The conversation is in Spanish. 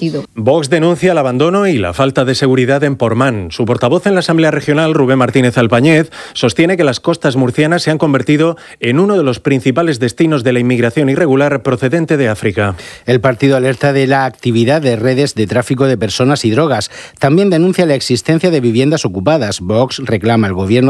desaparecido. Vox denuncia el abandono y la falta de seguridad en Portmán. Su portavoz en la Asamblea Regional, Rubén Martínez Alpañez, sostiene que las costas murcianas se han convertido en uno de los principales destinos de la inmigración irregular procedente de África. El partido alerta de la actividad de redes de tráfico de personas y drogas. También denuncia la existencia de viviendas ocupadas. Vox reclama al Gobierno